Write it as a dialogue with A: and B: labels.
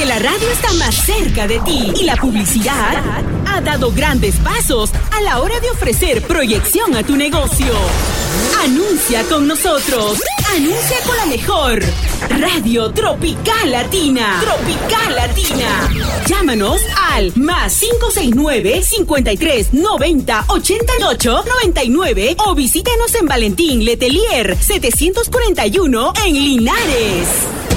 A: porque la radio está más cerca de ti y la publicidad ha dado grandes pasos a la hora de ofrecer proyección a tu negocio. Anuncia con nosotros. Anuncia con la mejor Radio Tropical Latina. Tropical Latina. Llámanos al +569 53 90 88 99 o visítanos en Valentín Letelier 741 en Linares.